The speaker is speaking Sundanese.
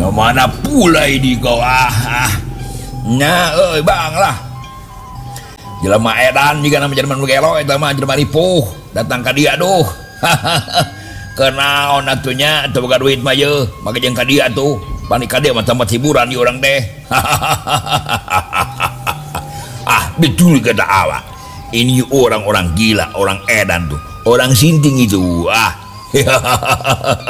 mana pula ini kau nah bang lah jelema edan jika nama jelema gelo eta mah jelema ripuh datang ka dia duh kenaon atunya teu boga duit mah ye make jeung ka dia tuh bani ka dia mah tempat hiburan ieu urang teh betul kata awak ini orang-orang gila orang edan tuh orang sinting itu